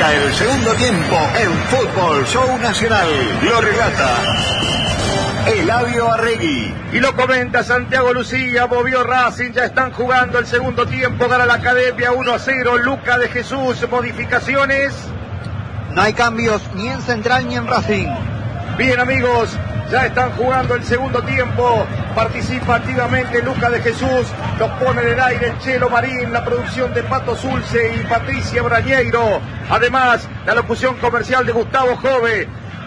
Comienza el segundo tiempo en Fútbol Show Nacional. Lo relata Eladio Arregui. Y lo comenta Santiago Lucía. Movió Racing, ya están jugando el segundo tiempo. Gana la Academia 1-0. Luca de Jesús. Modificaciones. No hay cambios ni en Central ni en Racing. Bien, amigos, ya están jugando el segundo tiempo. Participa activamente Luca de Jesús. Los pone en el aire el Chelo Marín. La producción de Pato Zulce y Patricia Brañeiro. Además, la locución comercial de Gustavo Jove.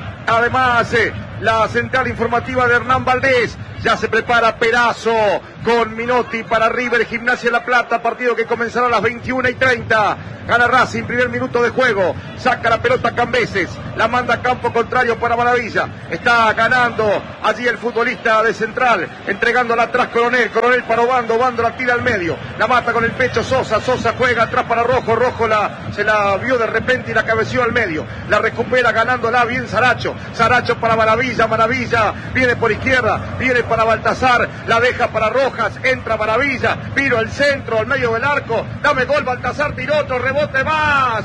Además, la central informativa de Hernán Valdés. Ya se prepara Perazo con Minotti para River Gimnasia de La Plata. Partido que comenzará a las 21:30. Gana Racing, primer minuto de juego. Saca la pelota Cambeses. La manda a campo contrario para Maravilla. Está ganando allí el futbolista de Central. Entregándola atrás Coronel. Coronel para Obando. Obando la tira al medio. La mata con el pecho Sosa. Sosa juega atrás para Rojo. Rojo se la vio de repente y la cabeció al medio. La recupera ganándola bien Saracho. Saracho para Maravilla. Maravilla viene por izquierda. Viene para Baltazar. La deja para Rojas. Entra Maravilla. Vino el centro al medio del arco. Dame gol Baltazar. Tiró otro. Rebote más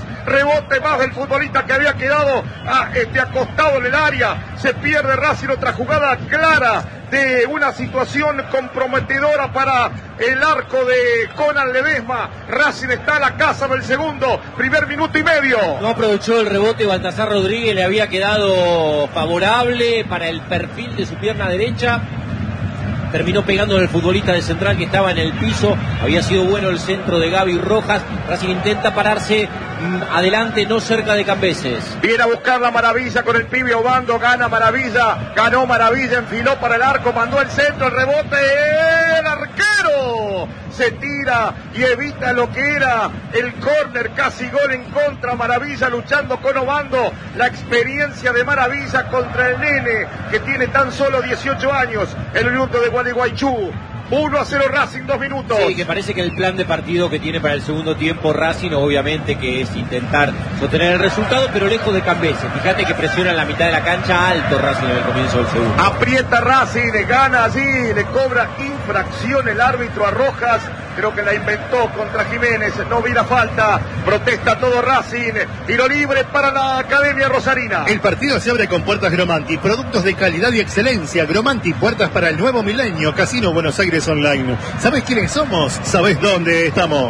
del futbolista que había quedado acostado en el área. Se pierde Racing, otra jugada clara de una situación comprometedora para el arco de Conan Ledesma. Racing está a la casa del segundo, primer minuto y medio. No aprovechó el rebote Baltasar Rodríguez, le había quedado favorable para el perfil de su pierna derecha. Terminó pegando en el futbolista de Central que estaba en el piso. Había sido bueno el centro de Gaby Rojas. Racing intenta pararse adelante, no cerca de Cambeses. Viene a buscar la Maravilla con el pibe Obando. Gana Maravilla. Ganó Maravilla. Enfiló para el arco. Mandó el centro. El rebote. El arquero se tira y evita lo que era el córner. Casi gol en contra. Maravilla luchando con Obando. La experiencia de Maravilla contra el nene que tiene tan solo 18 años. El minuto de Gualeguaychú. 1-0 Racing, 2 minutos. Sí, que parece que el plan de partido que tiene para el segundo tiempo Racing, obviamente que es intentar sostener el resultado, pero lejos de Cambeses. Fíjate que presiona en la mitad de la cancha alto Racing en el comienzo del segundo. Aprieta Racing, gana allí, le cobra infracción el árbitro a Rojas. Creo que la inventó contra Jiménez, no vi la falta, protesta todo Racing, tiro libre para la Academia Rosarina. El partido se abre con puertas Gromanti, productos de calidad y excelencia. Gromanti, puertas para el nuevo milenio, Casino Buenos Aires Online. ¿Sabés quiénes somos? ¿Sabés dónde estamos?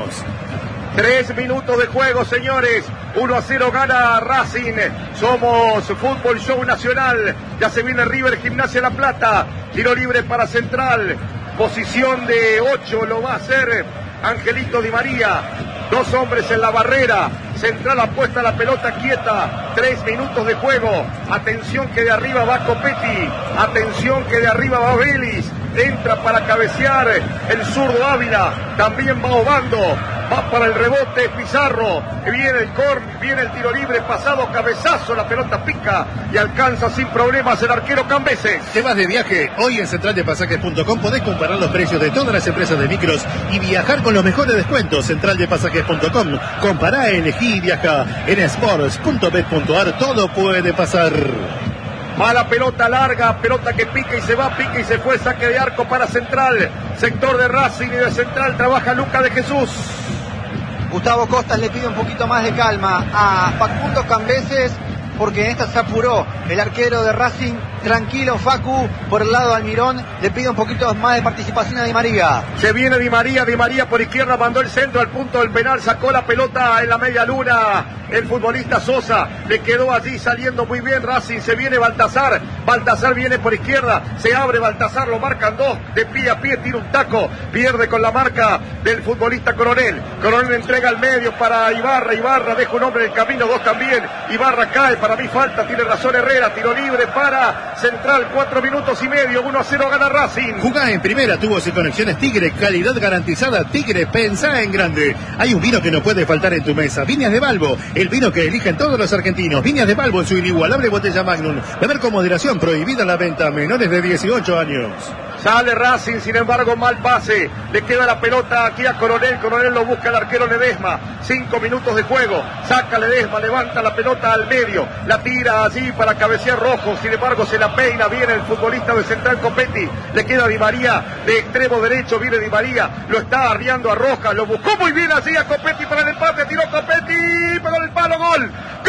3 minutos de juego, señores. 1-0 gana Racing. Somos Fútbol Show Nacional. Ya se viene River Gimnasia de La Plata. Tiro libre para Central. Posición de 8 lo va a hacer Angelito Di María. 2 hombres en la barrera. Central apuesta la pelota quieta. 3 minutos de juego. Atención que de arriba va Copetti. Atención que de arriba va Vélez. Entra para cabecear el zurdo Ávila. También va Obando. Va para el rebote Pizarro. Viene el corner, viene el tiro libre, pasado cabezazo, la pelota pica y alcanza sin problemas el arquero Cambeses. ¿Te vas de viaje? Hoy en centraldepasajes.com podés comparar los precios de todas las empresas de micros y viajar con los mejores descuentos. Centraldepasajes.com. Compará, elegí y viaja. En sports.bet.ar todo puede pasar. Mala pelota larga, pelota que pica y se va, pica y se fue, saque de arco para Central. Sector de Racing y de Central trabaja Luca de Jesús. Gustavo Costas le pide un poquito más de calma a Facundo Cambeses porque en esta se apuró el arquero de Racing. Tranquilo Facu, por el lado de Almirón, le pide un poquito más de participación a Di María. Se viene Di María por izquierda, mandó el centro al punto del penal, sacó la pelota en la media luna. El futbolista Sosa le quedó allí saliendo muy bien Racing. Se viene Baltazar, Baltazar viene por izquierda, se abre Baltazar, lo marcan 2, de pie a pie, tira un taco, pierde con la marca del futbolista Coronel. Coronel entrega al medio para Ibarra, Ibarra deja un hombre en el camino, 2 también, Ibarra cae, para mí falta, tiene razón Herrera, tiro libre para Central, 4 minutos y medio, 1-0 gana Racing. Jugá en primera, tubos y conexiones Tigre, calidad garantizada. Tigre, pensá en grande. Hay un vino que no puede faltar en tu mesa, Viñas de Balbo, el vino que eligen todos los argentinos. Viñas de Balbo en su inigualable botella Magnum. Beber con moderación, prohibida la venta a menores de 18 años. Sale Racing, sin embargo, mal pase. Le queda la pelota aquí a Coronel. Coronel lo busca el arquero Ledesma. 5 minutos de juego. Saca Ledesma, levanta la pelota al medio. La tira allí para cabecear Rojo. Sin embargo, se la peina bien el futbolista de Central Copetti. Le queda Di María de extremo derecho. Viene Di María. Lo está arriando a Rojas. Lo buscó muy bien allí a Copetti para el empate. Tiró Copetti. Pegó el palo. Gol.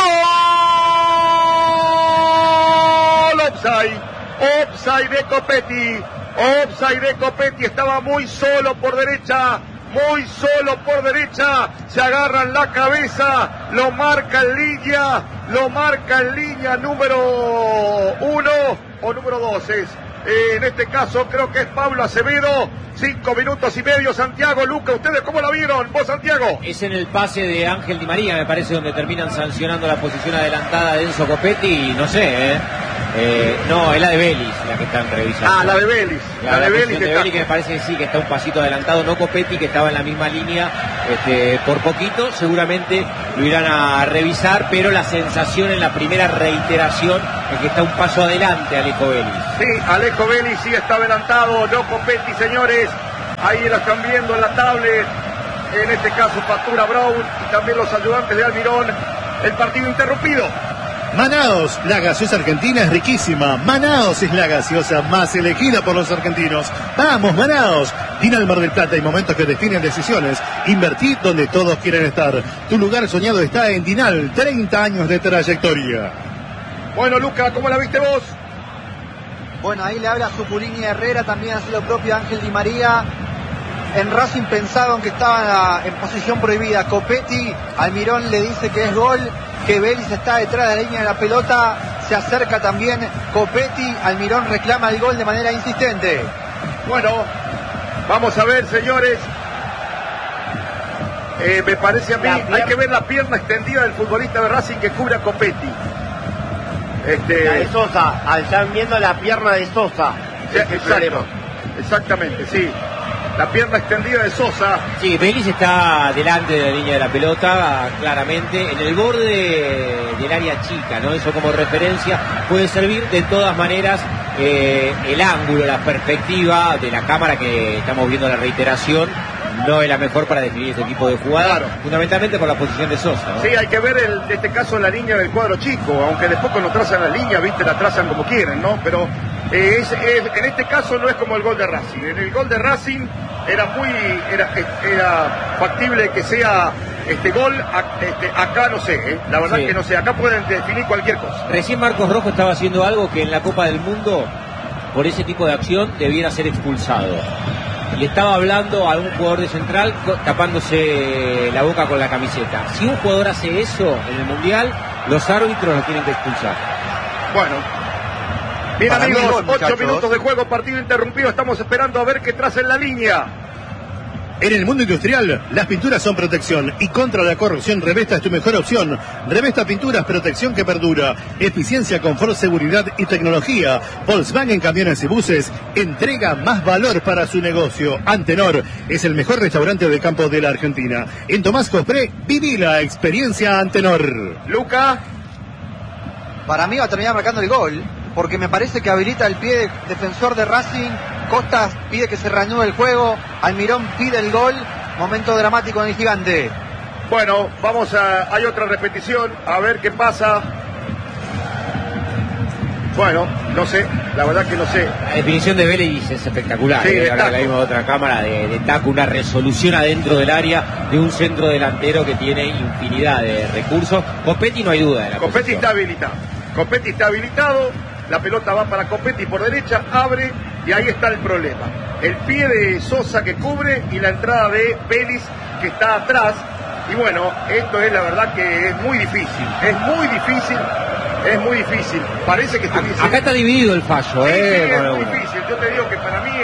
offside. Offside de Copetti. Offside de Copetti. Estaba muy solo por derecha. Muy solo por derecha. Se agarra en la cabeza. Lo marca en línea. Lo marca en línea número 1 o número 2 es. En este caso creo que es Pablo Acevedo. 5 minutos y medio, Santiago. Luca, ¿ustedes cómo la vieron? ¿Vos, Santiago? Es en el pase de Ángel Di María, me parece, donde terminan sancionando la posición adelantada de Enzo Copetti. Y no sé, no, es la de Vélez la que están revisando. Ah, la de Vélez. La de Vélez que me parece que sí, que está un pasito adelantado. No Copetti, que estaba en la misma línea por poquito. Seguramente lo irán a revisar, pero la sensación en la primera reiteración es que está un paso adelante Alejo Vélez. Sí, Alejo Vélez sí está adelantado, no Copetti, señores. Ahí lo están viendo en la tablet. En este caso, Factura Brown y también los ayudantes de Almirón. El partido interrumpido. Manaos, la gaseosa argentina es riquísima. Manaos es la gaseosa más elegida por los argentinos. ¡Vamos, Manaos! Dinal Mar del Plata y momentos que definen decisiones. Invertid donde todos quieren estar. Tu lugar soñado está en Dinal. 30 años de trayectoria. Bueno, Luca, ¿cómo la viste vos? Bueno, ahí le habla Zuculini Herrera, también hace lo propio Ángel Di María. En Racing pensaban que estaba en posición prohibida. Copetti, Almirón le dice que es gol, que Vélez está detrás de la línea de la pelota. Se acerca también Copetti, Almirón reclama el gol de manera insistente. Bueno, vamos a ver, señores. Me parece a mí, hay que ver la pierna extendida del futbolista de Racing que cubre a Copetti. La de Sosa, están viendo la pierna de Sosa. Sí, exactamente, sí. La pierna extendida de Sosa. Sí, Vélez está delante de la línea de la pelota, claramente, en el borde del área chica, ¿no? Eso como referencia puede servir. De todas maneras, el ángulo, la perspectiva de la cámara que estamos viendo la reiteración no es la mejor para definir este tipo de jugadas, claro, fundamentalmente por la posición de Sosa, ¿no? Sí, hay que ver en este caso la línea del cuadro chico, aunque después cuando trazan la línea, viste, la trazan como quieren, ¿no? Pero en este caso no es como el gol de Racing. En el gol de Racing era factible que sea gol, acá no sé, la verdad, sí, que no sé, acá pueden definir cualquier cosa. Recién Marcos Rojo estaba haciendo algo que en la Copa del Mundo, por ese tipo de acción, debiera ser expulsado. Le estaba hablando a un jugador de Central tapándose la boca con la camiseta. Si un jugador hace eso en el Mundial, los árbitros lo tienen que expulsar. Bueno, bien, amigos, 8 minutos de juego, partido interrumpido. Estamos esperando a ver qué traza en la línea. En el mundo industrial, las pinturas son protección y contra la corrosión Revesta es tu mejor opción. Revesta Pinturas, protección que perdura, eficiencia, confort, seguridad y tecnología. Volkswagen Camiones y Buses entrega más valor para su negocio. Antenor es el mejor restaurante de campo de la Argentina. En Tomás Cospré, viví la experiencia Antenor. Luca. Para mí va a terminar marcando el gol, porque me parece que habilita el pie defensor de Racing. Costas pide que se reanude el juego. Almirón pide el gol. Momento dramático en el Gigante. Bueno, hay otra repetición, a ver qué pasa. Bueno, no sé, la verdad que no sé. La definición de Vélez es espectacular. Sí, ahora la vimos de otra cámara de taco, una resolución adentro del área de un centro delantero que tiene infinidad de recursos. Copetti no hay duda de la Copetti está habilitado. Copetti está habilitado. La pelota va para Copetti por derecha, abre y ahí está el problema. El pie de Sosa que cubre y la entrada de Vélez que está atrás. Y bueno, esto es la verdad que es muy difícil. Es muy difícil. Parece que está difícil. Acá está dividido el fallo, sí, es muy difícil. Yo te digo que para mí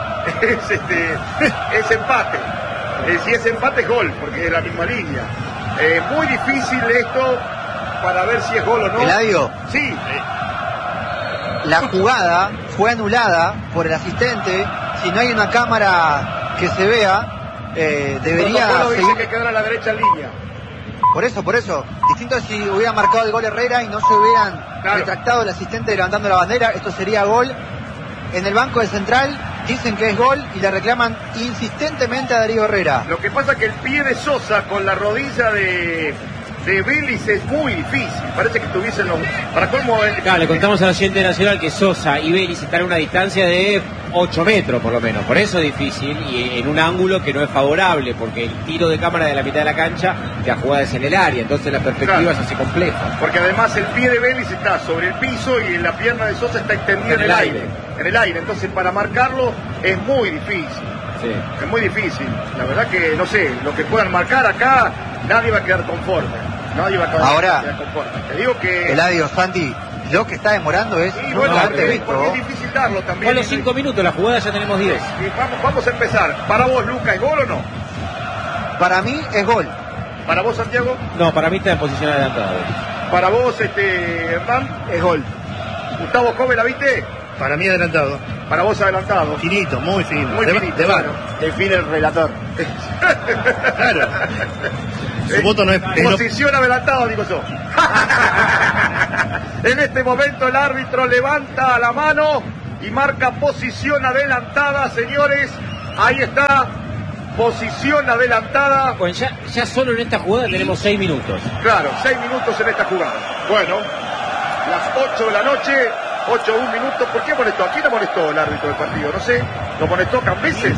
es empate. Si es empate es gol, porque es la misma línea. Muy difícil esto para ver si es gol o no. ¿Eladio? Sí. La jugada fue anulada por el asistente. Si no hay una cámara que se vea, debería seguir. Dice que quedara a la derecha en línea. Por eso. Distinto es si hubiera marcado el gol Herrera y no se hubieran retractado el asistente levantando la bandera. Esto sería gol. En el banco de Central dicen que es gol y le reclaman insistentemente a Darío Herrera. Lo que pasa es que el pie de Sosa con la rodilla de Vélez es muy difícil. Parece que estuviesen los... Para colmo... Claro, le contamos a la gente nacional que Sosa y Vélez están a una distancia de 8 metros por lo menos. Por eso es difícil y en un ángulo que no es favorable, porque el tiro de cámara de la mitad de la cancha, la jugada es en el área, entonces la perspectiva se hace compleja. Porque además el pie de Vélez está sobre el piso y la pierna de Sosa está extendida en el aire. En el aire, entonces para marcarlo es muy difícil. Sí. Es muy difícil. La verdad que, no sé, lo que puedan marcar acá, nadie va a quedar conforme. Nadie va a quedar conforme. Te digo que... Eladio, Santi, lo que está demorando es... Sí, bueno, porque es difícil darlo también. A los 5 minutos, la jugada ya tenemos 10. Vamos a empezar. ¿Para vos, Luca, es gol o no? Para mí es gol. ¿Para vos, Santiago? No, para mí está en posición adelantada. ¿Para vos, Hernán? Es gol. Gustavo Cove, ¿la viste? Para mí adelantado. Para vos adelantado. Finito, muy fino. Muy finito, de claro. Define el relator. Claro. Su voto no es... Posición adelantado, digo yo. En este momento el árbitro levanta la mano y marca posición adelantada, señores. Ahí está. Posición adelantada. Bueno, ya solo en esta jugada tenemos 6 minutos. Claro, 6 minutos en esta jugada. Bueno, las 8 de la noche, 8 1 minuto. ¿Por qué molestó? ¿A quién le molestó el árbitro del partido? No sé. ¿Lo molestó Cambeses?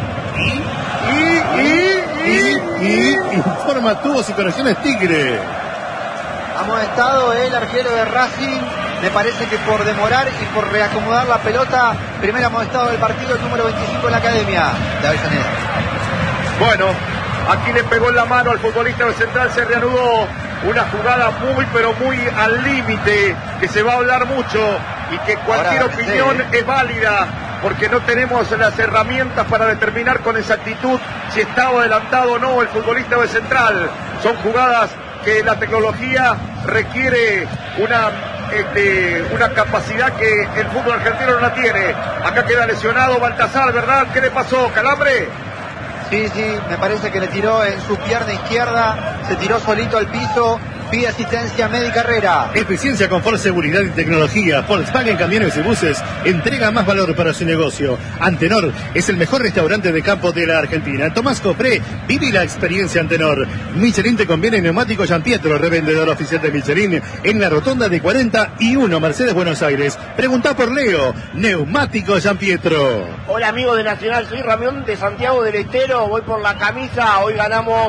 Y informa tubos y conexiones Tigre. Amonestado el arquero de Racing. Me parece que por demorar y por reacomodar la pelota, primer amonestado del partido, el número 25 en la academia de Avellaneda. Bueno, aquí le pegó en la mano al futbolista del Central, se reanudó una jugada muy pero muy al límite, que se va a hablar mucho y que cualquier opinión es válida, porque no tenemos las herramientas para determinar con exactitud si estaba adelantado o no el futbolista del Central. Son jugadas que la tecnología requiere una capacidad que el fútbol argentino no la tiene. Acá queda lesionado Baltasar, ¿verdad? ¿Qué le pasó? ¿Calambre? Sí, me parece que le tiró en su pierna izquierda, se tiró solito al piso, pide asistencia médica Herrera. Eficiencia, confort, seguridad y tecnología. Volkswagen Camiones y Buses entrega más valor para su negocio. Antenor es el mejor restaurante de campo de la Argentina. Tomás Copré, viví la experiencia Antenor. Michelin te conviene neumático Giampietro, revendedor oficial de Michelin en la rotonda de 41 Mercedes Buenos Aires. Preguntá por Leo, neumático Giampietro. Hola amigos de Nacional, soy Ramión de Santiago del Estero, voy por la camisa, hoy ganamos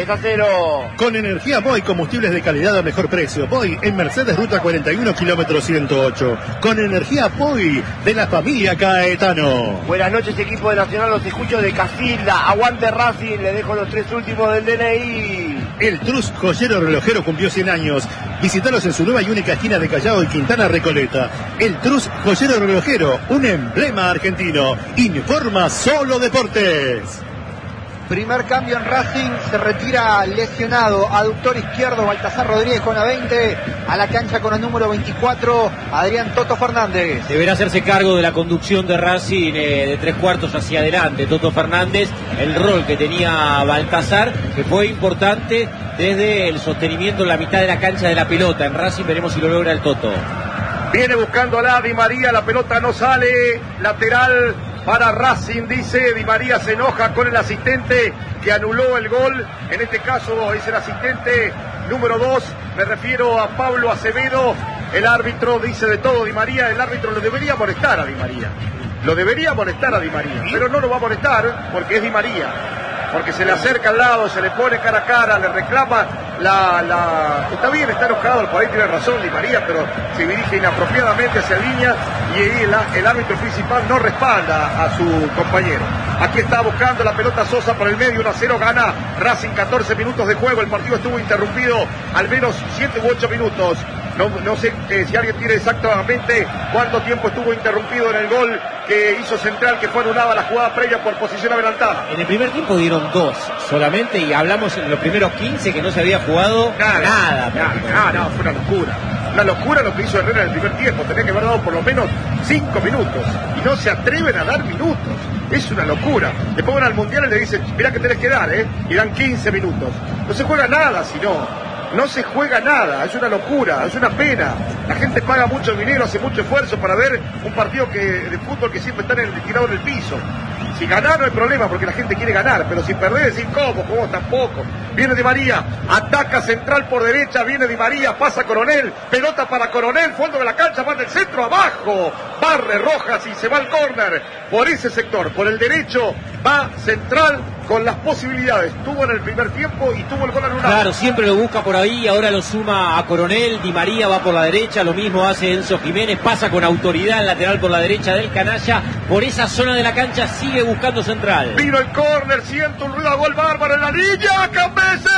3-0. Con energía Boy, combustibles de calidad a mejor precio. Boy en Mercedes Ruta 41, kilómetro 108. Con energía Boy de la familia Caetano. Buenas noches equipo de Nacional, los escucho de Casilda. Aguante Racing, le dejo los 3 últimos del DNI. El Trus Joyero Relojero cumplió 100 años. Visítalos en su nueva y única esquina de Callao y Quintana Recoleta. El Trus Joyero Relojero, un emblema argentino. Informa Solo Deportes. Primer cambio en Racing, se retira lesionado, aductor izquierdo Baltasar Rodríguez con la 20, a la cancha con el número 24, Adrián Toto Fernández. Deberá hacerse cargo de la conducción de Racing de 3/4 hacia adelante, Toto Fernández, el rol que tenía Baltasar, que fue importante desde el sostenimiento en la mitad de la cancha de la pelota. En Racing veremos si lo logra el Toto. Viene buscando a Di María, la pelota no sale, lateral para Racing, dice. Di María se enoja con el asistente que anuló el gol. En este caso es el asistente número 2. Me refiero a Pablo Acevedo. El árbitro dice de todo Di María. El árbitro lo debería molestar a Di María. Lo debería molestar a Di María. Pero no lo va a molestar porque es Di María. Porque se le acerca al lado, se le pone cara a cara, le reclama Está bien, está enojado, por ahí tiene razón Di María, pero se dirige inapropiadamente hacia línea y el árbitro principal no respalda a su compañero. Aquí está buscando la pelota Sosa por el medio, 1-0, gana Racing, 14 minutos de juego, el partido estuvo interrumpido al menos 7 u 8 minutos. No sé si alguien tiene exactamente cuánto tiempo estuvo interrumpido en el gol que hizo Central, que fue anulada la jugada previa por posición adelantada. En el primer tiempo dieron 2 solamente y hablamos en los primeros 15 que no se había jugado nada. No, fue una locura. Una locura lo que hizo Herrera en el primer tiempo. Tenía que haber dado por lo menos 5 minutos. Y no se atreven a dar minutos. Es una locura. Le pongan al Mundial y le dicen, mirá que tenés que dar, y dan 15 minutos. No se juega nada si no. No se juega nada, es una locura, es una pena. La gente paga mucho dinero, hace mucho esfuerzo para ver un partido de fútbol que siempre está tirado en el piso. Si ganar no hay problema porque la gente quiere ganar, pero si perder es incómodo, como tampoco. Viene Di María, ataca central por derecha, viene Di María, pasa Coronel, pelota para Coronel, fondo de la cancha, va del centro abajo, barre Rojas y se va al córner. Por ese sector, por el derecho, va Central con las posibilidades. Tuvo en el primer tiempo y tuvo el gol anulado. Claro, siempre lo busca por ahí, ahora lo suma a Coronel, Di María va por la derecha, lo mismo hace Enzo Jiménez, pasa con autoridad el lateral por la derecha del canalla, por esa zona de la cancha sigue buscando Central. Vino el córner, siento un ruido a gol bárbaro en la línea, Cambeses.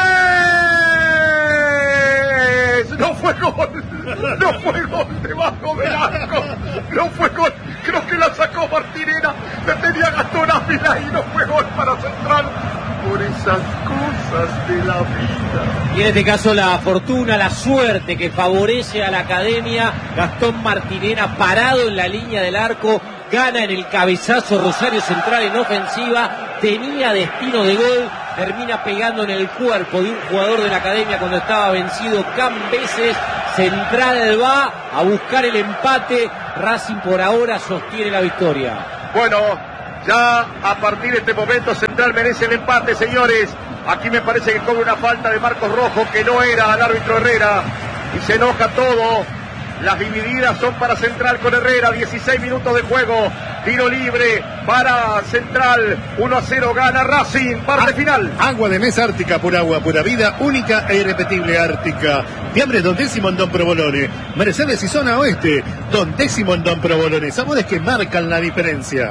No fue gol, no fue gol debajo del arco, no fue gol, creo que la sacó Martinera, la tenía Gastón Ávila y no fue gol para Central. Por esas cosas de la vida. Y en este caso la fortuna, la suerte que favorece a la Academia. Gastón Martinera parado en la línea del arco, gana en el cabezazo Rosario Central en ofensiva, tenía destino de gol, termina pegando en el cuerpo de un jugador de la Academia cuando estaba vencido Cambeses. Central va a buscar el empate, Racing por ahora sostiene la victoria. Bueno, ya a partir de este momento Central merece el empate, señores. Aquí me parece que cobra una falta de Marcos Rojo que no era al árbitro Herrera y se enoja todo. Las divididas son para Central con Herrera, 16 minutos de juego, tiro libre para Central, 1-0 gana Racing, parte final. Agua de mesa Ártica, pura agua, pura vida, única e irrepetible Ártica. Fiambre Don Décimo en Don Provolone, Mercedes y Zona Oeste, Don Décimo en Don Provolone, sabores que marcan la diferencia.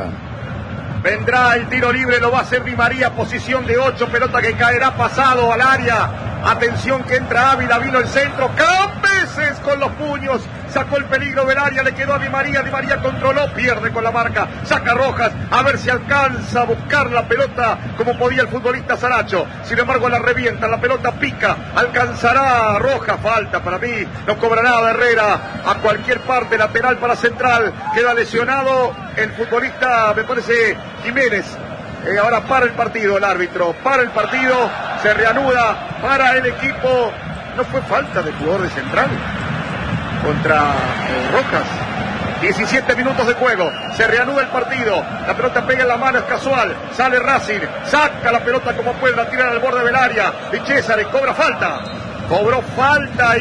Vendrá el tiro libre, lo va a hacer Di María, posición de 8, pelota que caerá pasado al área. Atención que entra Ávila, vino el centro, Cambeses con los puños, sacó el peligro del área, le quedó a Di María controló, pierde con la marca, saca Rojas, a ver si alcanza a buscar la pelota como podía el futbolista Saracho, sin embargo la revienta, la pelota pica, alcanzará Rojas, falta para mí, no cobra nada Herrera, a cualquier parte, lateral para Central, queda lesionado el futbolista, me parece Jiménez. Ahora para el partido el árbitro, para el partido, se reanuda para el equipo. No fue falta de jugador de Central contra Rojas. 17 minutos de juego, se reanuda el partido, la pelota pega en la mano, es casual, sale Racing, saca la pelota como puede, la tiran al borde del área, y César cobra falta, cobró falta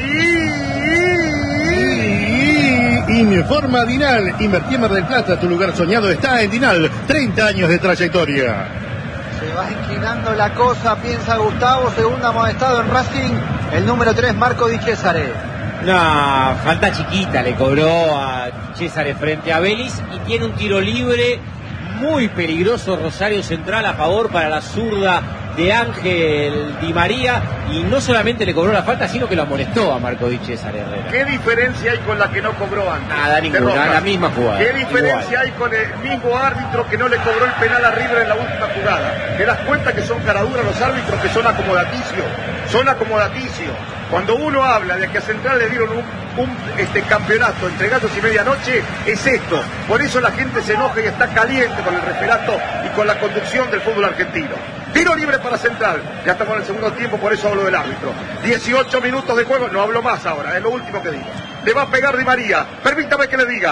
Informa Dinal, invertí en Mar del Plata, tu lugar soñado está en Dinal, 30 años de trayectoria. Se va inclinando la cosa, piensa Gustavo, segundo amonestado en Racing, el número 3, Marco Di Cesare. Una falta chiquita le cobró a César frente a Vélez y tiene un tiro libre muy peligroso Rosario Central a favor para la zurda de Ángel Di María y no solamente le cobró la falta sino que lo amonestó a Marco Di Cesare Herrera. ¿Qué diferencia hay con la que no cobró antes? Nada, ninguna, la misma jugada. ¿Qué diferencia hay con el mismo árbitro que no le cobró el penal a River en la última jugada? ¿Te das cuenta que son caraduras los árbitros que son acomodaticios? Son acomodaticios. Cuando uno habla de que a Central le dieron un campeonato entre gallos y medianoche, es esto. Por eso la gente se enoja y está caliente con el referato y con la conducción del fútbol argentino. Tiro libre para Central. Ya estamos en el segundo tiempo, por eso hablo del árbitro. 18 minutos de juego, no hablo más ahora, es lo último que digo. Le va a pegar Di María. Permítame que le diga.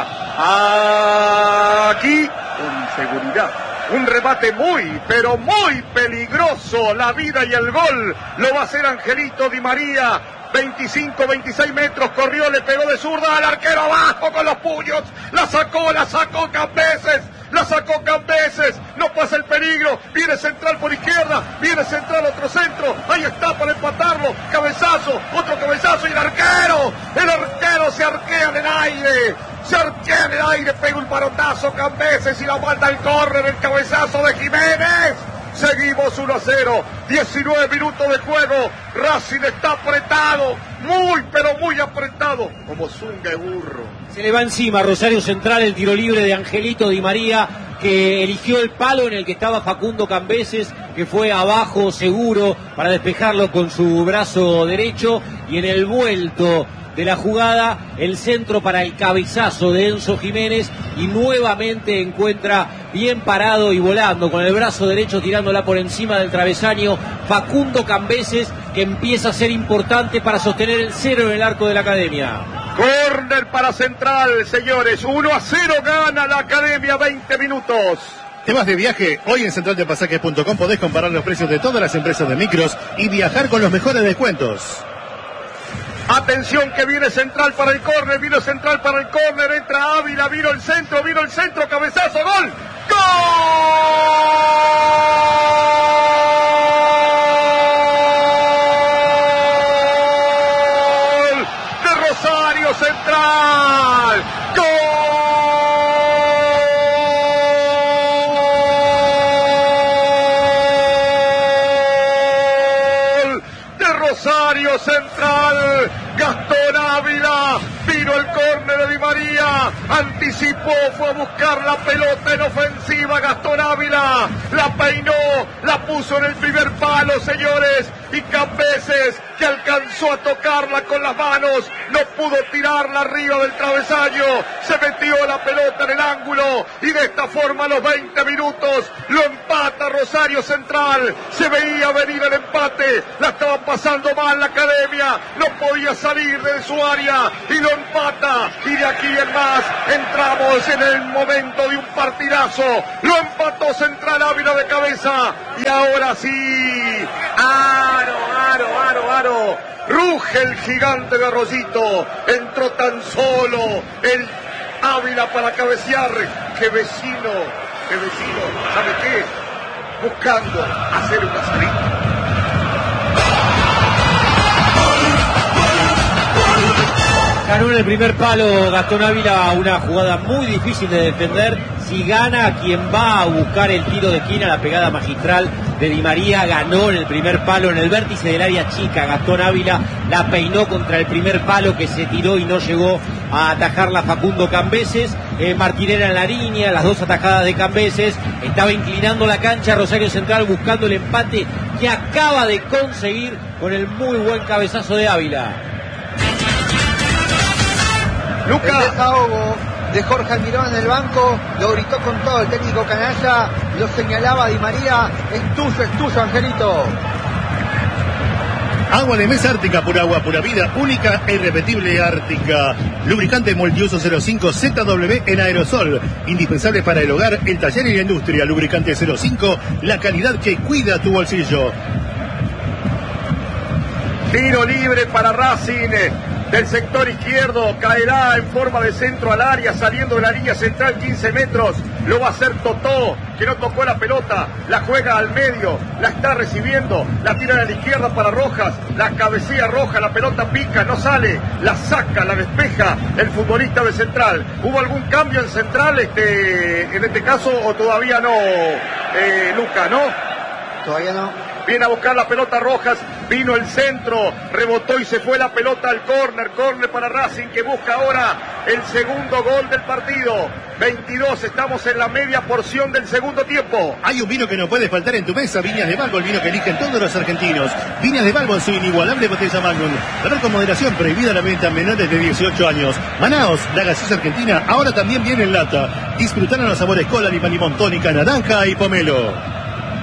Aquí, con seguridad. Un remate muy, pero muy peligroso. La vida y el gol lo va a hacer Angelito Di María. 25, 26 metros, corrió, le pegó de zurda al arquero abajo con los puños. La sacó Cambeses. La sacó Cambeses, no pasa el peligro, viene Central por izquierda, viene Central otro centro, ahí está para empatarlo, cabezazo, otro cabezazo y el arquero se arquea en el aire, pega un parotazo Cambeses y la manda al córner, el cabezazo de Jiménez. Seguimos 1-0, 19 minutos de juego, Racing está apretado, muy pero muy apretado, como zunga de burro. Se le va encima Rosario Central el tiro libre de Angelito Di María, que eligió el palo en el que estaba Facundo Cambeses, que fue abajo seguro para despejarlo con su brazo derecho, y en el vuelto de la jugada, el centro para el cabezazo de Enzo Jiménez, y nuevamente encuentra bien parado y volando con el brazo derecho tirándola por encima del travesaño Facundo Cambeses, que empieza a ser importante para sostener el 0 en el arco de la Academia. Córner para Central, señores, 1-0 gana la Academia, 20 minutos. ¿Te vas de viaje? Hoy en centraldepasajes.com podés comparar los precios de todas las empresas de micros y viajar con los mejores descuentos. Atención que viene Central para el córner, vino Central para el córner, entra Ávila, vino el centro, cabezazo, gol. ¡Gol! De Rosario Central. ¡Gol! De Rosario Central. Gastón Ávila, vino el córner de Di María, anticipó, fue a buscar la pelota en ofensiva, Gastón Ávila, la peinó, la puso en el primer palo, señores, y Cambeses, que alcanzó a tocarla con las manos, no pudo tirarla arriba del travesaño, se metió la pelota en el ángulo, y de esta forma a los 20 minutos, lo empata Rosario Central, se veía venir el empate, la estaban pasando mal la academia, no podía salir de su área y lo empata, y de aquí en más entramos en el momento de un partidazo, lo empató Central, Ávila de cabeza, y ahora sí, aro, ruge el gigante de Arroyito, entró tan solo el Ávila para cabecear, que vecino, ¿sabe qué? Buscando hacer una salida. Ganó en el primer palo Gastón Ávila, una jugada muy difícil de defender. Si gana, quien va a buscar el tiro de esquina, la pegada magistral de Di María, ganó en el primer palo, en el vértice del área chica. Gastón Ávila la peinó contra el primer palo que se tiró y no llegó a atajarla Facundo Cambeses. Martinera en la línea, las dos atajadas de Cambeses. Estaba inclinando la cancha Rosario Central buscando el empate que acaba de conseguir con el muy buen cabezazo de Ávila. Lucas. El desahogo de Jorge Almirón en el banco, lo gritó con todo el técnico canalla, lo señalaba Di María, es tuyo, Angelito. Agua de mesa Ártica, pura agua, pura vida, única e irrepetible Ártica. Lubricante multiuso 05 ZW en aerosol, indispensable para el hogar, el taller y la industria. Lubricante 05, la calidad que cuida tu bolsillo. Tiro libre para Racing. Del sector izquierdo, caerá en forma de centro al área, saliendo de la línea central 15 metros, lo va a hacer Totó, que no tocó la pelota, la juega al medio, la está recibiendo, la tira a la izquierda para Rojas, la cabecea Rojas, la pelota pica, no sale, la saca, la despeja el futbolista de Central. ¿Hubo algún cambio en Central en este caso o todavía no, Luca, no? Todavía no. Viene a buscar la pelota Rojas, vino el centro, rebotó y se fue la pelota al córner para Racing, que busca ahora el segundo gol del partido. 22, estamos en la media porción del segundo tiempo. Hay un vino que no puede faltar en tu mesa, Viñas de Balbo, el vino que eligen todos los argentinos. Viñas de Balbo en su inigualable botella Magnum. Beber con moderación, prohibida la venta a menores de 18 años. Manaos, la gaseosa argentina, ahora también viene en lata. Disfrutaron los sabores cola, limón, tónica, naranja y pomelo.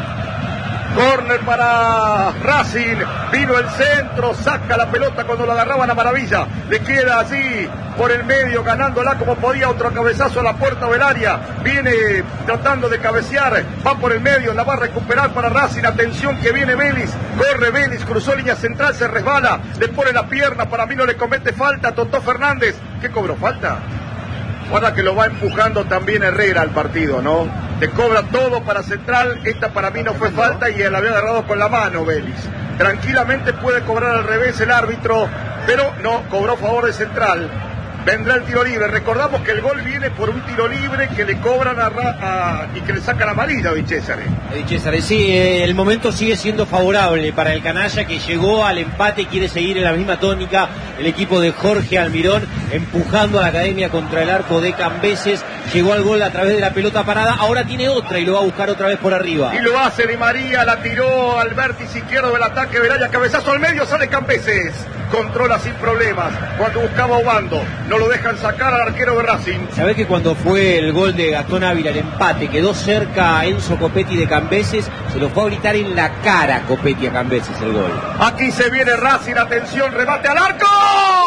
Córner para Racing, vino el centro, saca la pelota cuando la agarraban a maravilla, le queda así por el medio, ganándola como podía, otro cabezazo a la puerta del área, viene tratando de cabecear, va por el medio, la va a recuperar para Racing, atención que viene Vélez, corre Vélez, cruzó línea central, se resbala, le pone la pierna, para mí no le comete falta, Totó Fernández, ¿qué cobró falta? Ahora que lo va empujando también Herrera al partido, ¿no? Te cobra todo para Central, esta para mí no fue falta y él había agarrado con la mano Vélez. Tranquilamente puede cobrar al revés el árbitro, pero no, cobró a favor de Central. Vendrá el tiro libre. Recordamos que el gol viene por un tiro libre que le cobran y que le sacan amarilla a Di Cesare. Sí, el momento sigue siendo favorable para el canalla que llegó al empate, quiere seguir en la misma tónica. El equipo de Jorge Almirón empujando a la academia contra el arco de Cambeses. Llegó al gol a través de la pelota parada, ahora tiene otra y lo va a buscar otra vez por arriba. Y lo hace Di María, la tiró al vértice izquierdo del ataque, Veraya, cabezazo al medio, sale Cambeses. Controla sin problemas, cuando buscaba Obando, no lo dejan sacar al arquero de Racing. ¿Sabés que cuando fue el gol de Gastón Ávila, el empate, quedó cerca a Enzo Copetti de Cambeses? Se lo fue a gritar en la cara Copetti a Cambeses el gol. Aquí se viene Racing, atención, remate al arco.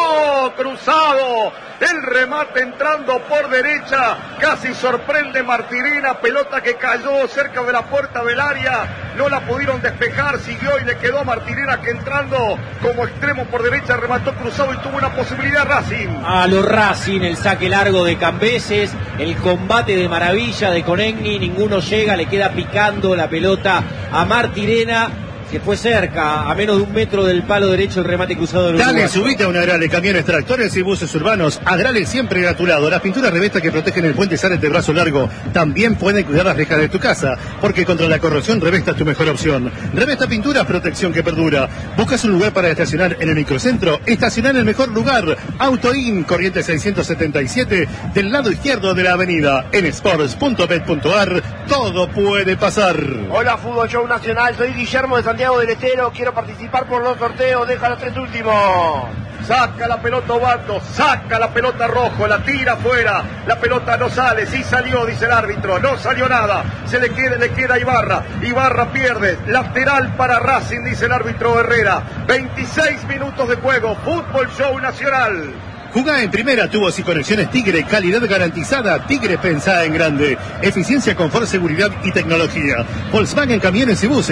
cruzado. El remate entrando por derecha, casi sorprende Martirena, pelota que cayó cerca de la puerta del área, no la pudieron despejar, siguió y le quedó a Martirena que entrando como extremo por derecha remató cruzado y tuvo una posibilidad Racing. A lo Racing, el saque largo de Cambeses, el combate de maravilla de Conegni, ninguno llega, le queda picando la pelota a Martirena. Que fue cerca, a menos de 1 metro del palo derecho el remate cruzado del Uruguay. Dale, subite a una Agrale, camiones, tractores y buses urbanos. Agrale siempre a tu lado. Las pinturas Revesta que protegen el puente Zares de brazo largo también pueden cuidar las rejas de tu casa, porque contra la corrosión Revesta es tu mejor opción. Revesta Pinturas, protección que perdura. ¿Buscas un lugar para estacionar en el microcentro? Estacionar en el mejor lugar. Autoin, Corrientes 677, del lado izquierdo de la avenida. En sports.bet.ar, todo puede pasar. Hola, Fútbol Show Nacional, soy Guillermo de Santiago del Estero, quiero participar por los sorteos, deja los 3 últimos. Saca la pelota Obando, saca la pelota Rojo, la tira afuera, la pelota no sale, sí salió, dice el árbitro, no salió nada, le queda Ibarra, Ibarra pierde, lateral para Racing, dice el árbitro Herrera, 26 minutos de juego, Fútbol Show Nacional. Jugá en primera, tubos y conexiones Tigre, calidad garantizada. Tigre, pensá en grande. Eficiencia, confort, seguridad y tecnología. Volkswagen Camiones y Buses.